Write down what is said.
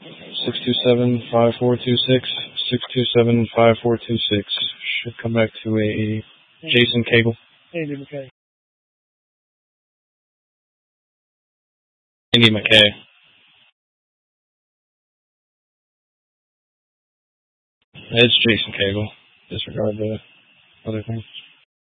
627-5426. 627-5426. Should come back to a Jason Cagle. Andy McKay. Andy McKay. It's Jason Cagle. Disregard the other things.